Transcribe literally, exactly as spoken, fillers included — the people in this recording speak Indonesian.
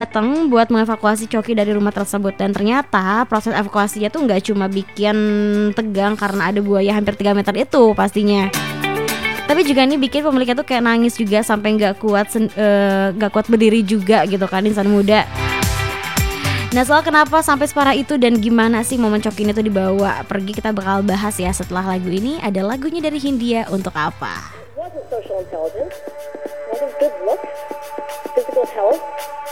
datang buat mengevakuasi Choki dari rumah tersebut. Dan ternyata proses evakuasinya tuh nggak cuma bikin tegang karena ada buaya hampir tiga meter itu pastinya, tapi juga nih bikin pemiliknya tuh kayak nangis juga sampai nggak kuat sen- eh, nggak kuat berdiri juga gitu kan, insan muda. Nah, soal kenapa sampai separah itu dan gimana sih momen Choki ini tuh dibawa pergi, kita bakal bahas ya setelah lagu ini. Ada lagunya dari Hindia, Untuk Apa. Wasn't social intelligence, wasn't good looks, physical health,